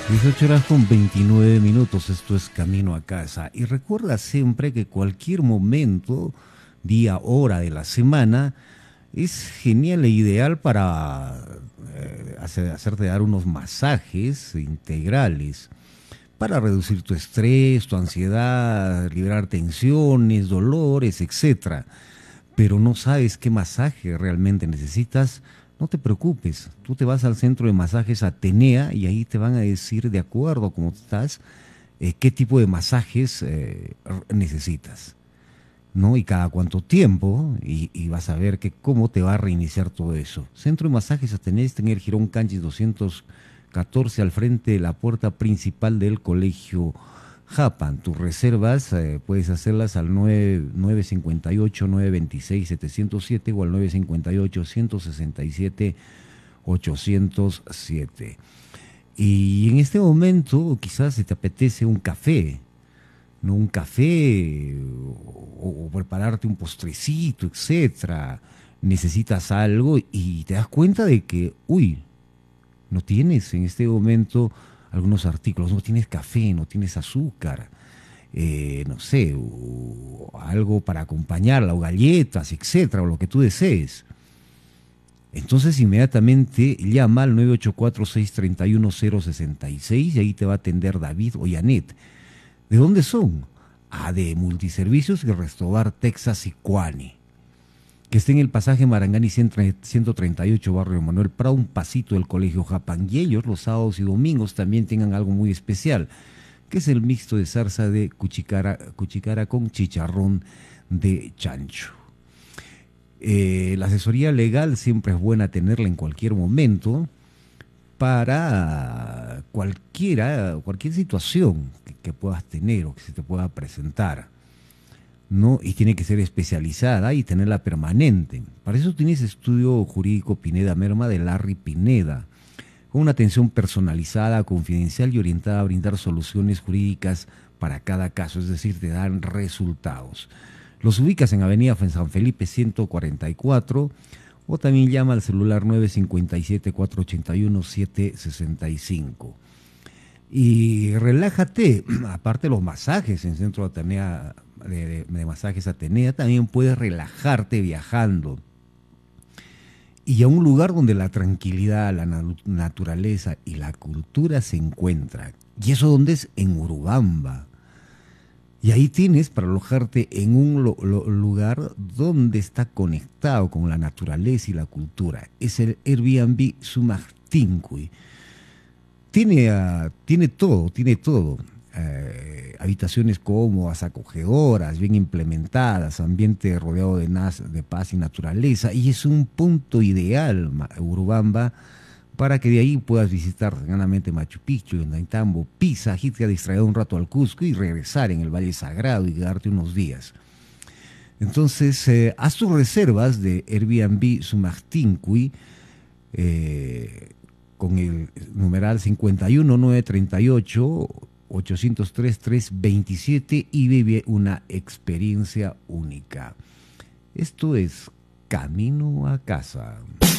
18 horas con 29 minutos, esto es Camino a Casa. Y recuerda siempre que cualquier momento, día, hora de la semana, es genial e ideal para hacerte dar unos masajes integrales para reducir tu estrés, tu ansiedad, liberar tensiones, dolores, etcétera. Pero no sabes qué masaje realmente necesitas, no te preocupes. Tú te vas al centro de masajes Atenea y ahí te van a decir, de acuerdo a cómo estás, qué tipo de masajes necesitas, ¿no? Y cada cuánto tiempo, y vas a ver que cómo te va a reiniciar todo eso. Centro de Masajes Atenea está en el Jirón Canchis 214, al frente de la puerta principal del Colegio Japan. Tus reservas puedes hacerlas al 958-926-707 o al 958-167-807. Y en este momento quizás se te apetece un café, ¿no? Un café o prepararte un postrecito, etcétera. Necesitas algo y te das cuenta de que, uy, no tienes en este momento algunos artículos, no tienes café, no tienes azúcar, no sé, o algo para acompañarla, o galletas, etcétera, o lo que tú desees. Entonces inmediatamente llama al 984-631-066 y ahí te va a atender David o Janet. ¿De dónde son? Ah, de Multiservicios y Restobar Texas y Cuani, que está en el pasaje Marangani 138, barrio Manuel Prado, un pasito del Colegio Japan. Y ellos los sábados y domingos también tengan algo muy especial, que es el mixto de zarza de cuchicara con chicharrón de chancho. La asesoría legal siempre es buena tenerla en cualquier momento para cualquier situación que puedas tener o que se te pueda presentar, ¿no? Y tiene que ser especializada y tenerla permanente. Para eso tienes Estudio Jurídico Pineda Merma de Larry Pineda, con una atención personalizada, confidencial y orientada a brindar soluciones jurídicas para cada caso, es decir, te dan resultados. Los ubicas en Avenida San Felipe 144 o también llama al celular 957-481-765. Y relájate, aparte de los masajes en Centro Atenea, de Masajes Atenea, también puedes relajarte viajando. Y a un lugar donde la tranquilidad, la naturaleza y la cultura se encuentran. ¿Y eso dónde es? En Urubamba. Y ahí tienes para alojarte en un lugar donde está conectado con la naturaleza y la cultura. Es el Airbnb Sumachtincuy. Tiene todo, tiene todo. Habitaciones cómodas, acogedoras, bien implementadas, ambiente rodeado de paz y naturaleza. Y es un punto ideal, Urubamba, para que de ahí puedas visitar ganamente Machu Picchu, Ollantaytambo, Pisa, irte a distraer un rato al Cusco y regresar en el Valle Sagrado y quedarte unos días. Entonces, haz tus reservas de Airbnb Sumachtincuy con el numeral 51938-803-327 y vive una experiencia única. Esto es Camino a Casa.